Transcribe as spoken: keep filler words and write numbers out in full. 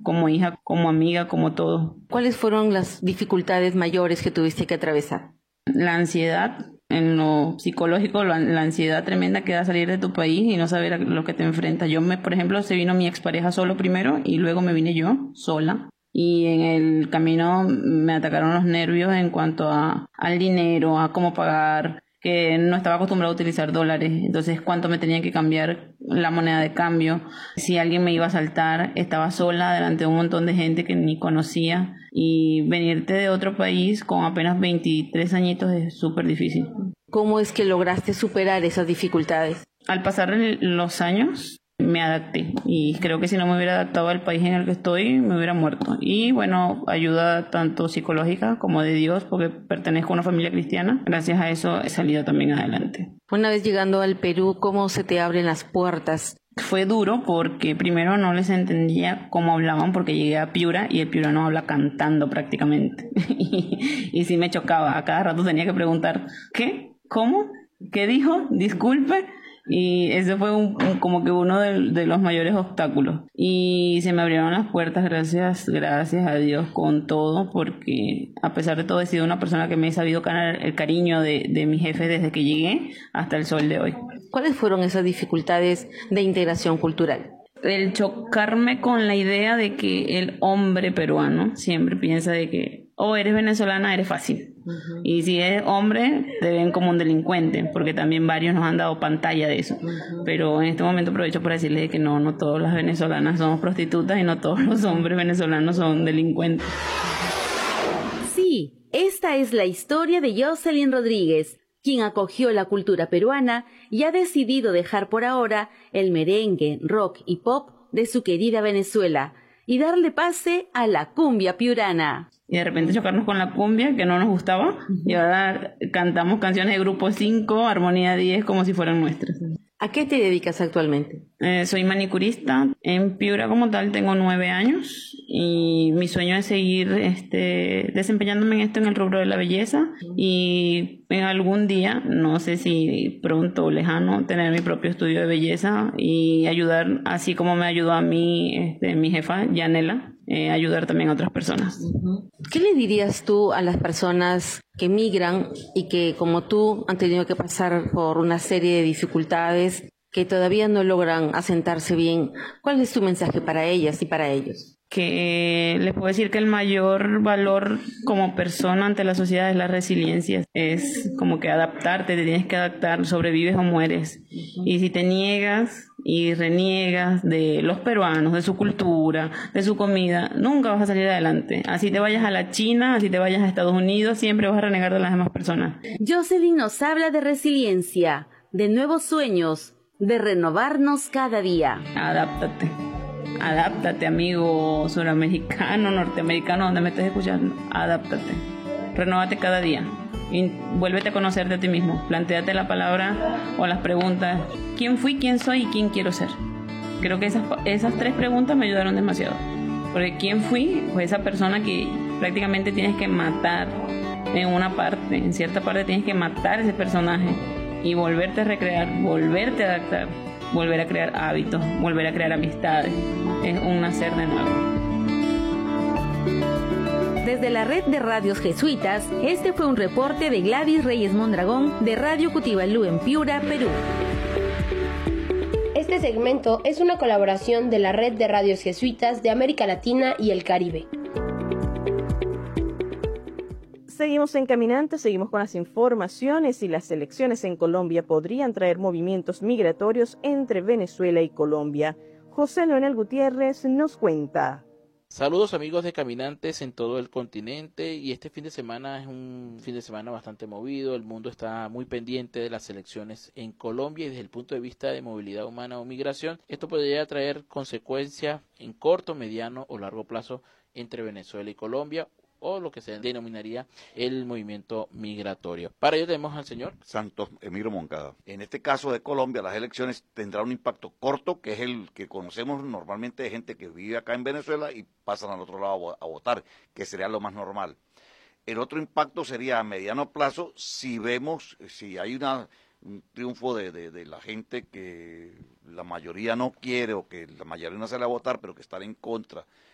como hija, como amiga, como todo. ¿Cuáles fueron las dificultades mayores que tuviste que atravesar? La ansiedad, en lo psicológico, la, la ansiedad tremenda que da salir de tu país y no saber a lo que te enfrentas. Yo, me, por ejemplo, se vino mi expareja solo primero y luego me vine yo sola. Y en el camino me atacaron los nervios en cuanto a, al dinero, a cómo pagar, que no estaba acostumbrado a utilizar dólares, entonces cuánto me tenían que cambiar la moneda de cambio, si alguien me iba a asaltar, estaba sola delante de un montón de gente que ni conocía, y venirte de otro país con apenas veintitrés añitos es súper difícil. ¿Cómo es que lograste superar esas dificultades? Al pasar los años me adapté y creo que si no me hubiera adaptado al país en el que estoy me hubiera muerto. Y bueno, ayuda tanto psicológica como de Dios, porque pertenezco a una familia cristiana. Gracias a eso he salido también adelante. Una vez llegando al Perú, ¿cómo se te abren las puertas? Fue duro porque primero no les entendía cómo hablaban, porque llegué a Piura y el piurano habla cantando prácticamente. y, y sí me chocaba, a cada rato tenía que preguntar, ¿qué? ¿Cómo? ¿Qué dijo? Disculpe. Y ese fue un, un, como que uno de, de los mayores obstáculos. Y se me abrieron las puertas, gracias, gracias a Dios, con todo, porque a pesar de todo he sido una persona que me he sabido ganar el cariño de, de mi jefe desde que llegué hasta el sol de hoy. ¿Cuáles fueron esas dificultades de integración cultural? El chocarme con la idea de que el hombre peruano siempre piensa de que o oh, eres venezolana, eres fácil. Uh-huh. Y si eres hombre, te ven como un delincuente, porque también varios nos han dado pantalla de eso. Uh-huh. Pero en este momento aprovecho para decirles que no, no todas las venezolanas somos prostitutas y no todos los hombres venezolanos son delincuentes. Sí, esta es la historia de Jocelyn Rodríguez, quien acogió la cultura peruana y ha decidido dejar por ahora el merengue, rock y pop de su querida Venezuela y darle pase a la cumbia piurana. Y de repente chocarnos con la cumbia, que no nos gustaba, uh-huh. y ahora cantamos canciones de Grupo cinco, Armonía diez, como si fueran nuestras. ¿A qué te dedicas actualmente? Eh, soy manicurista. En Piura como tal tengo nueve años y mi sueño es seguir este, desempeñándome en esto en el rubro de la belleza y en algún día, no sé si pronto o lejano, tener mi propio estudio de belleza y ayudar, así como me ayudó a mí este, mi jefa, Yanela, eh, ayudar también a otras personas. ¿Qué le dirías tú a las personas que migran y que, como tú, han tenido que pasar por una serie de dificultades, que todavía no logran asentarse bien? ¿Cuál es tu mensaje para ellas y para ellos? Que eh, les puedo decir que el mayor valor como persona ante la sociedad es la resiliencia. Es como que adaptarte, te tienes que adaptar, sobrevives o mueres. Uh-huh. Y si te niegas y reniegas de los peruanos, de su cultura, de su comida, nunca vas a salir adelante. Así te vayas a la China, así te vayas a Estados Unidos, siempre vas a renegar de las demás personas. Jocelyn nos habla de resiliencia, de nuevos sueños, de renovarnos cada día. Adáptate. Adáptate, amigo suramericano, norteamericano, donde me estés escuchando. Adáptate. Renóvate cada día. Y vuélvete a conocerte a ti mismo. Plantéate la palabra o las preguntas. ¿Quién fui, quién soy y quién quiero ser? Creo que esas, esas tres preguntas me ayudaron demasiado. Porque ¿quién fui? Pues esa persona que prácticamente tienes que matar en una parte. En cierta parte tienes que matar ese personaje y volverte a recrear, volverte a adaptar, volver a crear hábitos, volver a crear amistades. Es un nacer de nuevo. Desde la red de radios jesuitas, este fue un reporte de Gladys Reyes Mondragón de Radio Cutibalú en Piura, Perú. Este segmento es una colaboración de la red de radios jesuitas de América Latina y el Caribe. Seguimos en Caminante, seguimos con las informaciones y las elecciones en Colombia podrían traer movimientos migratorios entre Venezuela y Colombia. José Leonel Gutiérrez nos cuenta. Saludos amigos de Caminantes en todo el continente y este fin de semana es un fin de semana bastante movido, el mundo está muy pendiente de las elecciones en Colombia y desde el punto de vista de movilidad humana o migración, esto podría traer consecuencias en corto, mediano o largo plazo entre Venezuela y Colombia o lo que se denominaría el movimiento migratorio. Para ello tenemos al señor Santos Emilio Moncada. En este caso de Colombia, las elecciones tendrán un impacto corto, que es el que conocemos normalmente de gente que vive acá en Venezuela y pasan al otro lado a votar, que sería lo más normal. El otro impacto sería a mediano plazo si vemos, si hay una, un triunfo de, de, de la gente que la mayoría no quiere o que la mayoría no sale a votar, pero que están en contra